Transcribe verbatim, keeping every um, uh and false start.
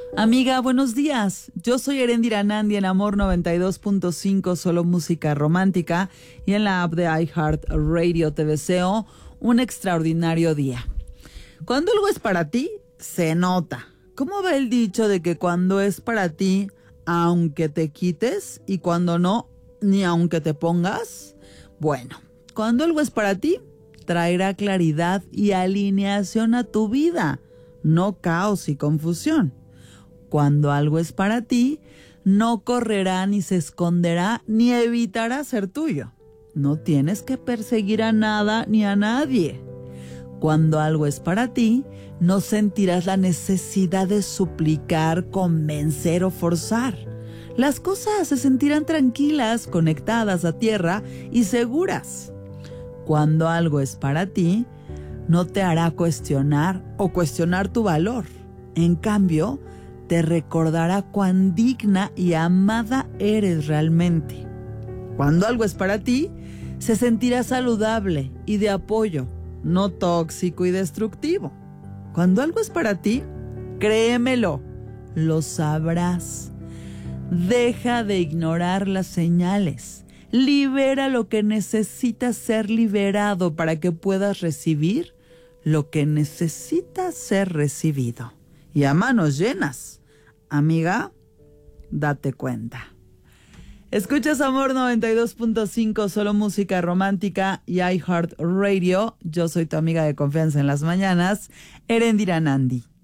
Amiga, buenos días. Yo soy Erendira Nandi en Amor noventa y dos punto cinco, solo música romántica, y en la app de iHeartRadio te deseo un extraordinario día. Cuando algo es para ti, se nota. ¿Cómo va el dicho de que cuando es para ti, aunque te quites, y cuando no, ni aunque te pongas? Bueno, cuando algo es para ti, traerá claridad y alineación a tu vida, no caos y confusión. Cuando algo es para ti, no correrá ni se esconderá ni evitará ser tuyo. No tienes que perseguir a nada ni a nadie. Cuando algo es para ti, no sentirás la necesidad de suplicar, convencer o forzar. Las cosas se sentirán tranquilas, conectadas a tierra y seguras. Cuando algo es para ti, no te hará cuestionar o cuestionar tu valor. En cambio, te recordará cuán digna y amada eres realmente. Cuando algo es para ti, se sentirá saludable y de apoyo, no tóxico y destructivo. Cuando algo es para ti, créemelo, lo sabrás. Deja de ignorar las señales. Libera lo que necesita ser liberado para que puedas recibir lo que necesita ser recibido. Y a manos llenas, amiga, date cuenta. Escuchas Amor noventa y dos punto cinco, solo música romántica y iHeartRadio. Yo soy tu amiga de confianza en las mañanas, Erendira Nandi.